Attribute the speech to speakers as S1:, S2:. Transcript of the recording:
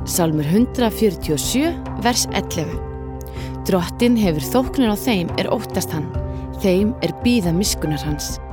S1: Sálmur 147, vers 11. Drottinn hefur þóknun á þeim óttast hann, þeim bíða miskunnar hans.